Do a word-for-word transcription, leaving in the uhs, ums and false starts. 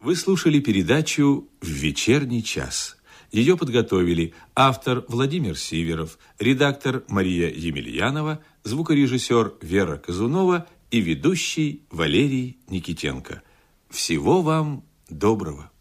Вы слушали передачу «В вечерний час». Ее подготовили автор Владимир Сиверов, редактор Мария Емельянова, звукорежиссер Вера Казунова и ведущий Валерий Никитенко. Всего вам доброго.